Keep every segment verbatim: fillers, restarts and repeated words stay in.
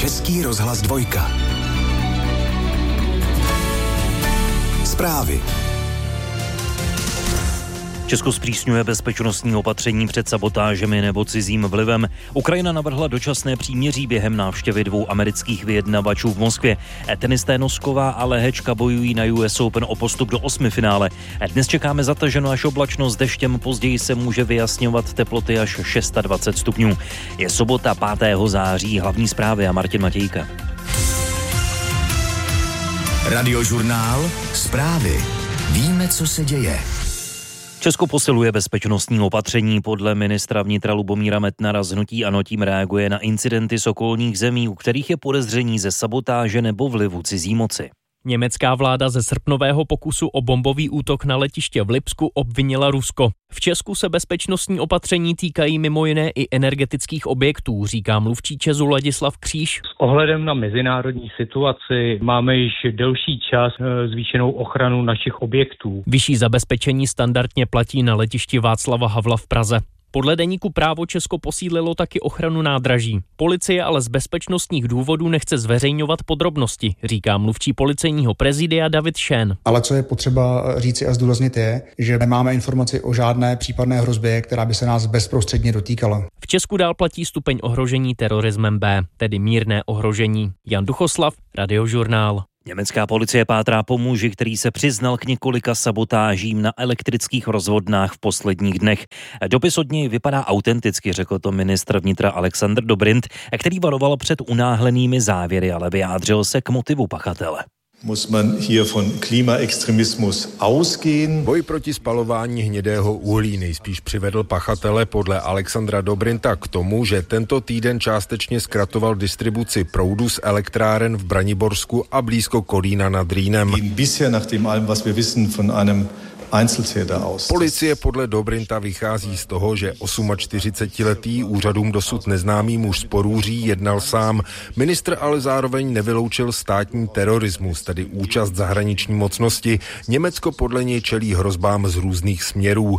Český rozhlas dvojka. Zprávy. Česko zpřísňuje bezpečnostní opatření před sabotážemi nebo cizím vlivem. Ukrajina navrhla dočasné příměří během návštěvy dvou amerických vyjednavačů v Moskvě. Tenisté Nosková a Lehečka bojují na U S Open o postup do osmifinále. Dnes čekáme zataženou až oblačno s deštěm, později se může vyjasňovat teploty až dvacet šest stupňů. Je sobota pátého září, hlavní zprávy a Martin Matějka. Radiožurnál, zprávy. Víme, co se děje. Česko posiluje bezpečnostní opatření. Podle ministra vnitra Lubomíra Metnara z hnutí ANO tím reaguje na incidenty z okolních zemí, u kterých je podezření ze sabotáže nebo vlivu cizí moci. Německá vláda ze srpnového pokusu o bombový útok na letiště v Lipsku obvinila Rusko. V Česku se bezpečnostní opatření týkají mimo jiné i energetických objektů, říká mluvčí ČEZu Ladislav Kříž. S ohledem na mezinárodní situaci máme již delší čas zvýšenou ochranu našich objektů. Vyšší zabezpečení standardně platí na letišti Václava Havla v Praze. Podle deníku Právo Česko posílilo taky ochranu nádraží. Policie ale z bezpečnostních důvodů nechce zveřejňovat podrobnosti, říká mluvčí policejního prezidia David Šén. Ale co je potřeba říci a zdůraznit je, že nemáme informaci o žádné případné hrozbě, která by se nás bezprostředně dotýkala. V Česku dál platí stupeň ohrožení terorismem B, tedy mírné ohrožení. Jan Duchoslav, Radiožurnál. Německá policie pátrá po muži, který se přiznal k několika sabotážím na elektrických rozvodnách v posledních dnech. Dopis od něj vypadá autenticky, řekl to ministr vnitra Alexander Dobrindt, který varoval před unáhlenými závěry, ale vyjádřil se k motivu pachatele. Muss man hier von Klimaextremismus ausgehen. Boj proti spalování hnědého uhlí nejspíš přivedl pachatele podle Alexandra Dobrindta k tomu, že tento týden částečně zkratoval distribuci proudu z elektráren v Braniborsku a blízko Kolína nad Rýnem. Bisher nach dem allem, was wir wissen von einem Policie podle Dobrinta vychází z toho, že čtyřicetiosmiletý úřadům dosud neznámý muž z Porúří jednal sám. Ministr ale zároveň nevyloučil státní terorismus, tedy účast zahraniční mocnosti. Německo podle něj čelí hrozbám z různých směrů.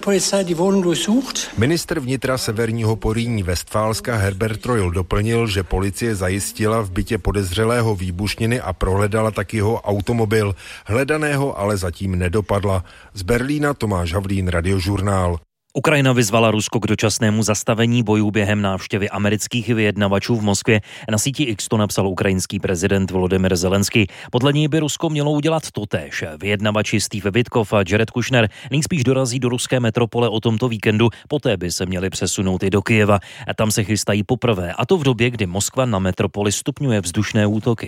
Ministr vnitra severního Porýní Vestfálska Herbert Reul doplnil, že policie zajistila v bytě podezřelého výbušniny a prohledala taky jeho automobil. Hledaného ale zatím nedopadla. Z Berlína Tomáš Havlín, Radiožurnál. Ukrajina vyzvala Rusko k dočasnému zastavení bojů během návštěvy amerických vyjednavačů v Moskvě. Na síti X to napsal ukrajinský prezident Volodymyr Zelenský. Podle něj by Rusko mělo udělat totéž. Vyjednavači Steve Witkoff a Jared Kushner nejspíš dorazí do ruské metropole o tomto víkendu, poté by se měli přesunout i do Kyjeva. A tam se chystají poprvé, a to v době, kdy Moskva na metropoli stupňuje vzdušné útoky.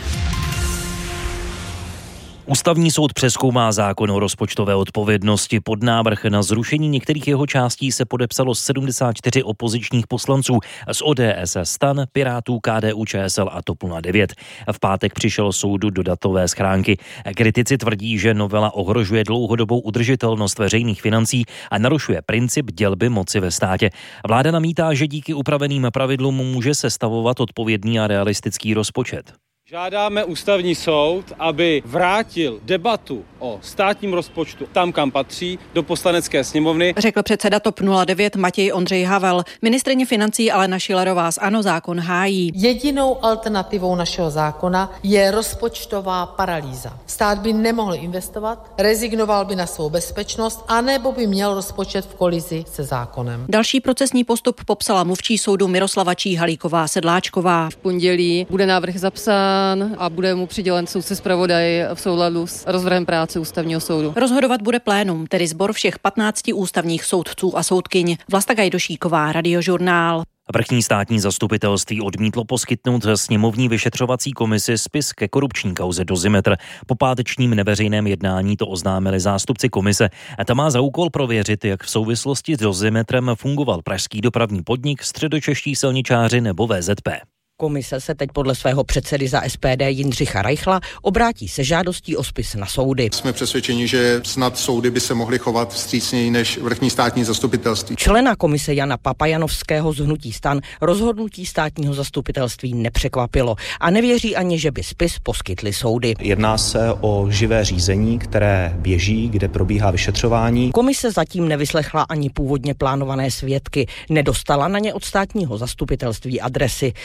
Ústavní soud přezkoumá zákon o rozpočtové odpovědnosti. Pod návrh na zrušení některých jeho částí se podepsalo sedmdesát čtyři opozičních poslanců z O D S, STAN, Pirátů, K D U Č S L a TOP nula devět. V pátek přišel soudu do datové schránky. Kritici tvrdí, že novela ohrožuje dlouhodobou udržitelnost veřejných financí a narušuje princip dělby moci ve státě. Vláda namítá, že díky upraveným pravidlům může sestavovat odpovědný a realistický rozpočet. Žádáme ústavní soud, aby vrátil debatu o státním rozpočtu tam, kam patří, do poslanecké sněmovny. Řekl předseda TOP nula devět Matěj Ondřej Havel. Ministryně financí Alena Schillerová z ANO zákon hájí. Jedinou alternativou našeho zákona je rozpočtová paralýza. Stát by nemohl investovat, rezignoval by na svou bezpečnost, anebo by měl rozpočet v kolizi se zákonem. Další procesní postup popsala mluvčí soudu Miroslava Číhalíková Sedláčková. V pondělí bude návrh zapsán a bude mu přidělen soudce zpravodaj v souladu s rozvrhem práce ústavního soudu. Rozhodovat bude plénum, tedy sbor všech patnácti ústavních soudců a soudkyň. Vlasta Gajdošíková, Radiožurnál. Vrchní státní zastupitelství odmítlo poskytnout sněmovní vyšetřovací komisi spis ke korupční kauze Dozimetr. Po pátečním neveřejném jednání to oznámili zástupci komise. Ta má za úkol prověřit, jak v souvislosti s Dozimetrem fungoval pražský dopravní podnik, středočeští silničáři nebo V Z P. Komise se teď podle svého předsedy za S P D Jindřicha Reichla obrátí se žádostí o spis na soudy. Jsme přesvědčeni, že snad soudy by se mohly chovat vstřícněji než vrchní státní zastupitelství. Člena komise Jana Papajanovského z hnutí STAN rozhodnutí státního zastupitelství nepřekvapilo a nevěří ani, že by spis poskytly soudy. Jedná se o živé řízení, které běží, kde probíhá vyšetřování. Komise zatím nevyslechla ani původně plánované svědky, nedostala na ně od státního zastupitelství adresy. Znovu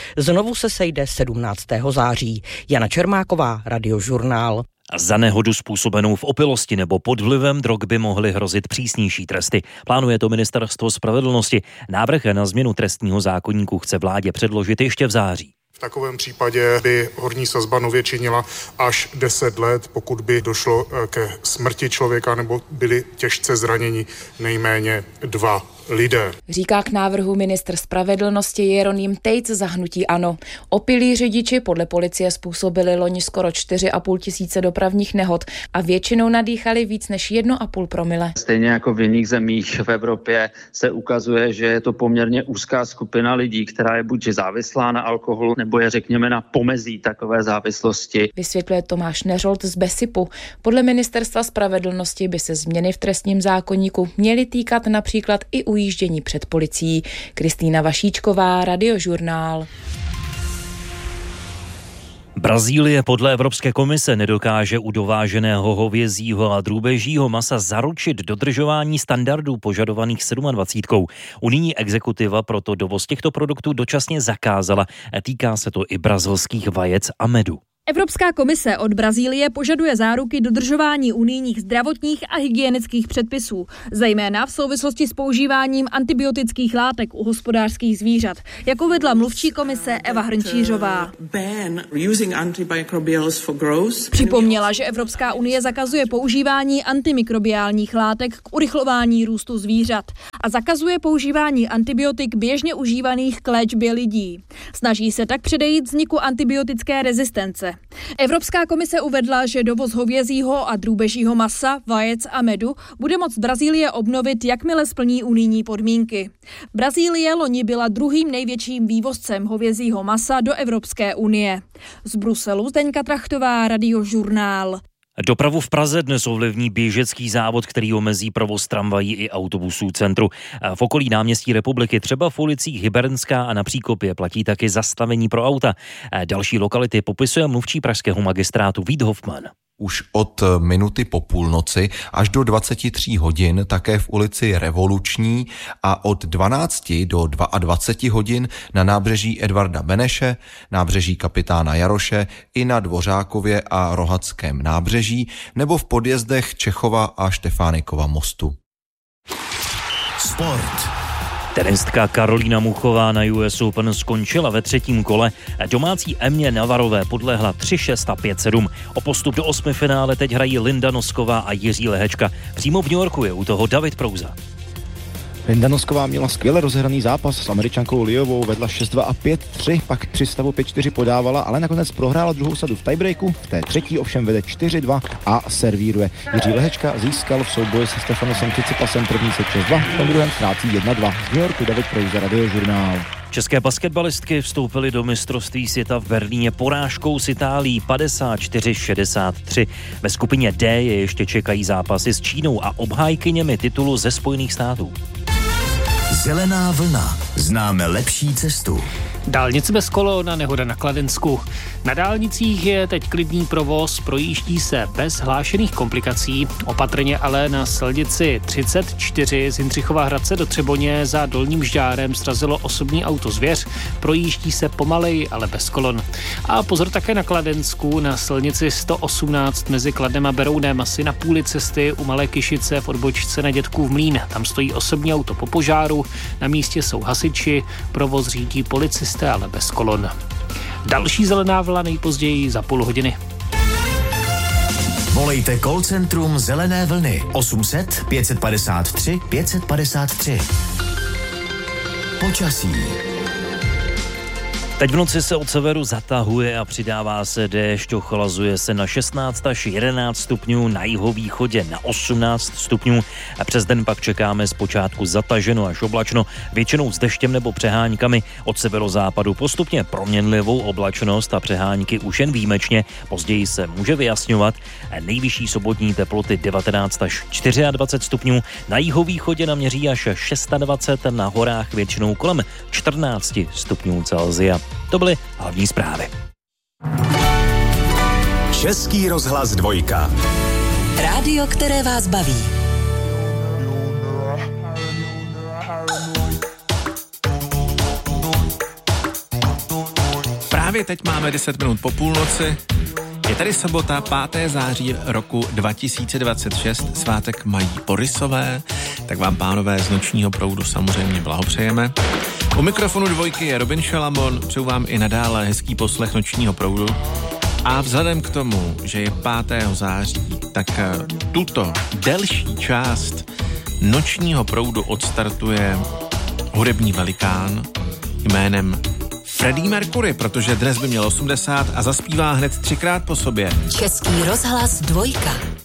Znovu se sejde sedmnáctého září. Jana Čermáková, Radiožurnál. Za nehodu způsobenou v opilosti nebo pod vlivem drog by mohly hrozit přísnější tresty. Plánuje to Ministerstvo spravedlnosti. Návrh na změnu trestního zákoníku chce vládě předložit ještě v září. V takovém případě by horní sazba nově činila až deset let, pokud by došlo ke smrti člověka nebo byli těžce zraněni nejméně dva lidé. Říká k návrhu ministr spravedlnosti Jeroným Tejc za hnutí ANO. Opilí řidiči podle policie způsobili loni skoro čtyři a půl tisíce dopravních nehod a většinou nadýchali víc než jedno a půl promile. Stejně jako v jiných zemích v Evropě se ukazuje, že je to poměrně úzká skupina lidí, která je buď závislá na alkoholu, nebo je řekněme na pomezí takové závislosti. Vysvětluje Tomáš Neřolt z Besipu. Podle ministerstva spravedlnosti by se změny v trestním zákoníku měly týkat například i ujíždění před policií. Kristýna Vašíčková, Radiožurnál. Brazílie podle Evropské komise nedokáže u dováženého hovězího a drůbežího masa zaručit dodržování standardů požadovaných sedmadvacítkou. Unijní exekutiva proto dovoz těchto produktů dočasně zakázala. Týká se to i brazilských vajec a medu. Evropská komise od Brazílie požaduje záruky dodržování unijních zdravotních a hygienických předpisů, zejména v souvislosti s používáním antibiotických látek u hospodářských zvířat, jako vedla mluvčí komise Eva Hrnčířová. Připomněla, že Evropská unie zakazuje používání antimikrobiálních látek k urychlování růstu zvířat a zakazuje používání antibiotik běžně užívaných k léčbě lidí. Snaží se tak předejít vzniku antibiotické rezistence. Evropská komise uvedla, že dovoz hovězího a drůbežího masa, vajec a medu bude moct Brazílie obnovit, jakmile splní unijní podmínky. Brazílie loni byla druhým největším vývozcem hovězího masa do Evropské unie. Z Bruselu Zdeňka Trachtová, Radiožurnál. Dopravu v Praze dnes ovlivní běžecký závod, který omezí provoz tramvají i autobusů centru. V okolí náměstí Republiky, třeba v ulicích Hybernská a na Příkopě, platí taky zastavení pro auta. Další lokality popisuje mluvčí pražského magistrátu Vít Hofman. Už od minuty po půlnoci až do dvacet tři hodin také v ulici Revoluční a od dvanácti do dvaceti dvou hodin na nábřeží Edvarda Beneše, nábřeží Kapitána Jaroše i na Dvořákově a Rohatském nábřeží nebo v podjezdech Čechova a Štefánikova mostu. Sport. Tenistka Karolína Muchová na U S Open skončila ve třetím kole. Domácí Emě Navarové podlehla tři šest a pět sedm. O postup do osmifinále teď hrají Linda Nosková a Jiří Lehečka. Přímo v New Yorku je u toho David Prouza. Linda Nosková měla skvěle rozehraný zápas s Američankou Liovou, vedla šest dva a pět tři, pak při stavu pět čtyři podávala, ale nakonec prohrála druhou sadu v tiebreaku, v té třetí ovšem vede čtyři dva a servíruje. Jiří Lehečka získal v souboji se Stefanosem Tsitsipasem první set šest dva, v tom druhém ztrácí jedna dva. Z New Yorku David Prouza, Radiožurnál. České basketbalistky vstoupily do mistrovství světa v Berlíně porážkou s Itálií padesát čtyři šedesát tři. Ve skupině D je ještě čekají zápasy s Čínou a obhájkyněmi titulu ze Spojených států. Zelená vlna. Známe lepší cestu. Dálnice bez kolon, nehoda na Kladensku. Na dálnicích je teď klidný provoz, projíždí se bez hlášených komplikací. Opatrně ale na silnici třicet čtyři z Jindřichova Hradce do Třeboně za Dolním Žďárem srazilo osobní auto Zvěř. Projíždí se pomaleji, ale bez kolon. A pozor také na Kladensku, na silnici sto osmnáct mezi Kladnem a Berounem, asi na půli cesty u Malé Kyšice v odbočce na Dětkův Mlýn. Tam stojí osobní auto po požáru, na místě jsou hasiči, provoz řídí policisté, ale bez kolon. Další zelená vlna nejpozději za půl hodiny. Volejte call centrum Zelené vlny osm set pět padesát tři pět padesát tři. Počasí. Teď v noci se od severu zatahuje a přidává se déšť, ochlazuje se na šestnáct až jedenáct stupňů, na jihovýchodě na osmnáct stupňů a přes den pak čekáme zpočátku zataženo až oblačno, většinou s deštěm nebo přeháňkami, od severozápadu postupně proměnlivou oblačnost a přeháňky už jen výjimečně, později se může vyjasňovat, nejvyšší sobotní teploty devatenáct až dvacet čtyři stupňů, na jihovýchodě naměří až dvacet šest, na horách většinou kolem čtrnáct stupňů Celsia. To byly hlavní zprávy. Český rozhlas dvojka. Rádio, které vás baví. Právě teď máme deset minut po půlnoci. Je tady sobota, pátého září roku dva tisíce dvacet šest, svátek mají Borisové, tak vám, pánové, z Nočního proudu samozřejmě blahopřejeme. U mikrofonu dvojky je Robin Šalamon, přeju vám i nadále hezký poslech Nočního proudu. A vzhledem k tomu, že je pátého září, tak tuto delší část Nočního proudu odstartuje hudební velikán jménem Freddie Mercury, protože dnes by měl osmdesát a zaspívá hned třikrát po sobě. Český rozhlas dvojka.